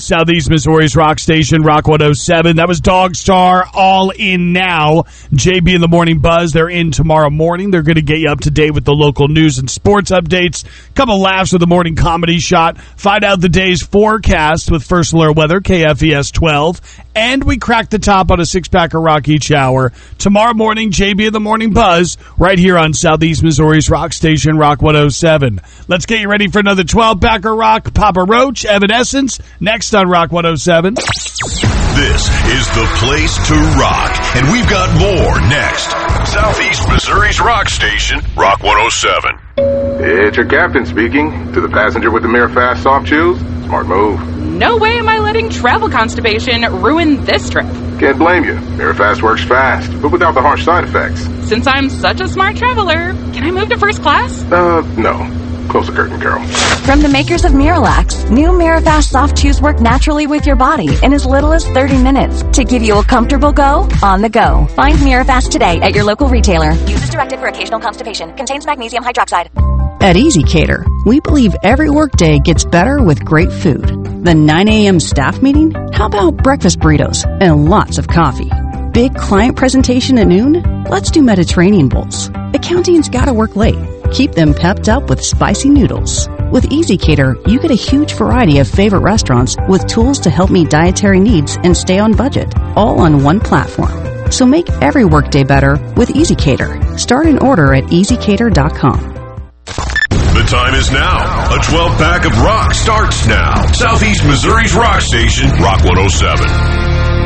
Southeast Missouri's rock station, Rock 107. That was Dog Star, all in now. JB in the Morning Buzz, they're in tomorrow morning. They're going to get you up to date with the local news and sports updates. Couple laughs with the morning comedy shot. Find out the day's forecast with First Alert Weather, KFES 12. And we crack the top on a six-pack of rock each hour. Tomorrow morning, JB in the Morning Buzz, right here on Southeast Missouri's rock station, Rock 107. Let's get you ready for another 12-pack of rock. Papa Roach, Evanescence, next on Rock 107. This is the place to rock, and we've got more next. Southeast Missouri's rock station, Rock 107. It's your captain speaking. To the passenger with the Mirror Fast soft chews, smart move. No way am I letting travel constipation ruin this trip. Can't blame you. Mirror Fast works fast, but without the harsh side effects. Since I'm such a smart traveler, can I move to first class? No. Close the curtain, Carol. From the makers of Miralax, new Mirafast soft chews work naturally with your body in as little as 30 minutes to give you a comfortable go on the go. Find Mirafast today at your local retailer. Use as directed for occasional constipation. Contains magnesium hydroxide. At EasyCater, we believe every workday gets better with great food. The 9 a.m. staff meeting? How about breakfast burritos and lots of coffee? Big client presentation at noon? Let's do Mediterranean bowls. Accounting's gotta work late. Keep them pepped up with spicy noodles. With EasyCater, you get a huge variety of favorite restaurants with tools to help meet dietary needs and stay on budget, all on one platform. So make every workday better with EasyCater. Start an order at easycater.com. The time is now. A 12-pack of rock starts now. Southeast Missouri's rock station, Rock 107.